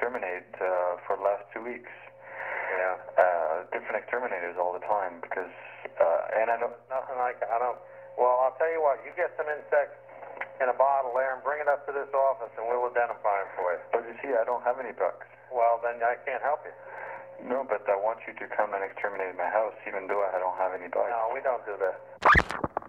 exterminate for the last 2 weeks. Yeah. Different exterminators all the time because, and I don't... Nothing like, well, I'll tell you what, you get some insects in a bottle there and bring it up to this office and we'll identify them for you. But you see, I don't have any bugs. Well, then I can't help you. No, but I want you to come and exterminate my house even though I don't have any bugs. No, we don't do that.